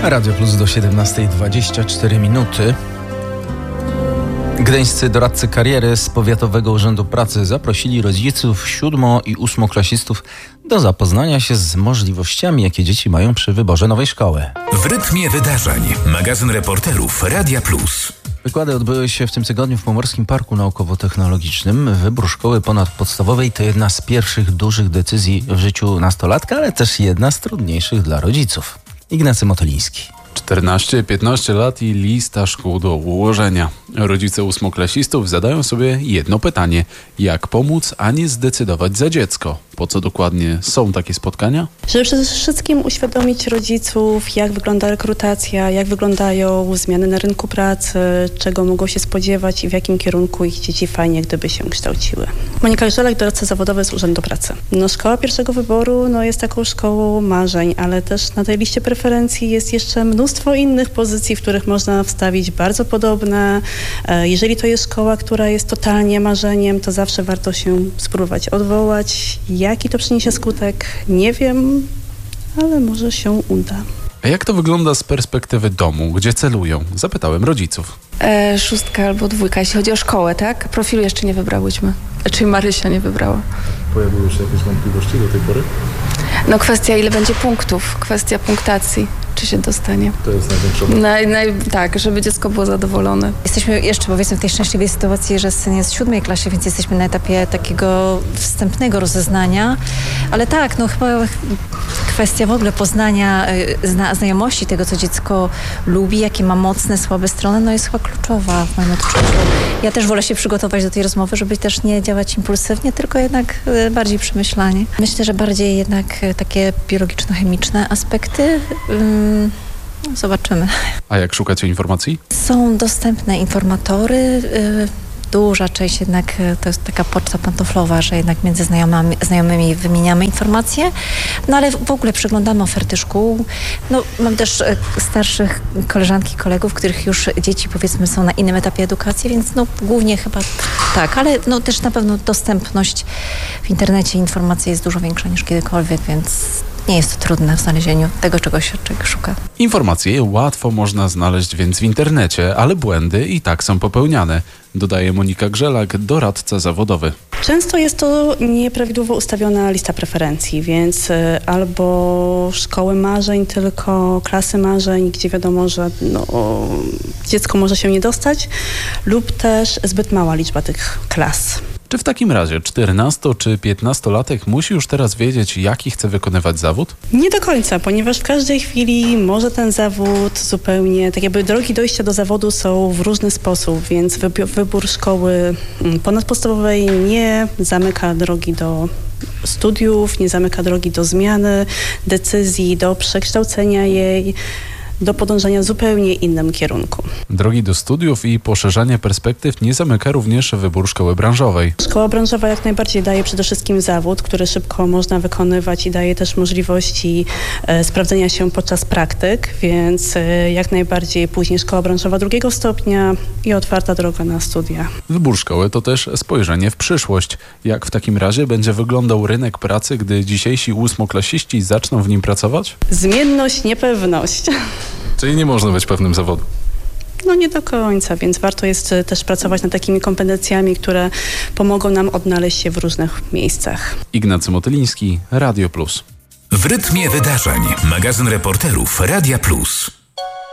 Radio Plus do 17:24 minuty. Gdańscy doradcy kariery z Powiatowego Urzędu Pracy zaprosili rodziców 7- i 8-klasistów do zapoznania się z możliwościami, jakie dzieci mają przy wyborze nowej szkoły. W rytmie wydarzeń. Magazyn reporterów Radia Plus. Wykłady odbyły się w tym tygodniu w Pomorskim Parku Naukowo-Technologicznym. Wybór szkoły ponadpodstawowej to jedna z pierwszych dużych decyzji w życiu nastolatka, ale też jedna z trudniejszych dla rodziców. Ignacy Motyliński. 14-15 lat i lista szkół do ułożenia. Rodzice 8-klasistów zadają sobie jedno pytanie. Jak pomóc, a nie zdecydować za dziecko? Po co dokładnie są takie spotkania? Żeby przede wszystkim uświadomić rodziców, jak wygląda rekrutacja, jak wyglądają zmiany na rynku pracy, czego mogą się spodziewać i w jakim kierunku ich dzieci fajnie gdyby się kształciły. Monika Grzelak, doradca zawodowy z Urzędu Pracy. Szkoła pierwszego wyboru jest taką szkołą marzeń, ale też na tej liście preferencji jest jeszcze mnóstwo innych pozycji, w których można wstawić bardzo podobne. Jeżeli to jest szkoła, która jest totalnie marzeniem, to zawsze warto się spróbować odwołać. Jaki to przyniesie skutek? Nie wiem, ale może się uda. A jak to wygląda z perspektywy domu? Gdzie celują? Zapytałem rodziców. 6 albo 2, jeśli chodzi o szkołę, tak? Profilu jeszcze nie wybrałyśmy. Czyli Marysia nie wybrała. Pojawiły się jakieś wątpliwości do tej pory? Kwestia ile będzie punktów, kwestia punktacji, czy się dostanie. To jest największa Tak, żeby dziecko było zadowolone. Jesteśmy jeszcze powiedzmy w tej szczęśliwej sytuacji, że syn jest w 7 klasie, więc jesteśmy na etapie takiego wstępnego rozeznania, ale tak, chyba kwestia w ogóle poznania, znajomości tego, co dziecko lubi, jakie ma mocne, słabe strony, jest chyba kluczowa w moim odczuciu. Ja też wolę się przygotować do tej rozmowy, żeby też nie działać impulsywnie, tylko jednak bardziej przemyślanie. Myślę, że bardziej jednak takie biologiczno-chemiczne aspekty. Zobaczymy. A jak szukacie informacji? Są dostępne informatory. Duża część jednak to jest taka poczta pantoflowa, że jednak między znajomymi wymieniamy informacje, ale w ogóle przeglądamy oferty szkół. Mam też starszych koleżanki, kolegów, których już dzieci powiedzmy są na innym etapie edukacji, więc głównie chyba tak, ale też na pewno dostępność w internecie informacji jest dużo większa niż kiedykolwiek, więc nie jest to trudne w znalezieniu tego, czego się szuka. Informacje łatwo można znaleźć więc w internecie, ale błędy i tak są popełniane, dodaje Monika Grzelak, doradca zawodowy. Często jest to nieprawidłowo ustawiona lista preferencji, więc albo szkoły marzeń, tylko klasy marzeń, gdzie wiadomo, że dziecko może się nie dostać, lub też zbyt mała liczba tych klas. Czy w takim razie 14- czy 15-latek musi już teraz wiedzieć, jaki chce wykonywać zawód? Nie do końca, ponieważ w każdej chwili może ten zawód zupełnie, tak jakby drogi dojścia do zawodu są w różny sposób, więc wybór szkoły ponadpodstawowej nie zamyka drogi do studiów, nie zamyka drogi do zmiany decyzji, do przekształcenia jej, do podążania w zupełnie innym kierunku. Drogi do studiów i poszerzania perspektyw nie zamyka również wybór szkoły branżowej. Szkoła branżowa jak najbardziej daje przede wszystkim zawód, który szybko można wykonywać i daje też możliwości sprawdzenia się podczas praktyk, więc jak najbardziej później szkoła branżowa 2 stopnia i otwarta droga na studia. Wybór szkoły to też spojrzenie w przyszłość. Jak w takim razie będzie wyglądał rynek pracy, gdy dzisiejsi 8-klasiści zaczną w nim pracować? Zmienność, niepewność. Czyli nie można być pewnym zawodu. Nie do końca, więc warto jest też pracować nad takimi kompetencjami, które pomogą nam odnaleźć się w różnych miejscach. Ignacy Motyliński, Radio Plus. W rytmie wydarzeń. Magazyn reporterów Radia Plus.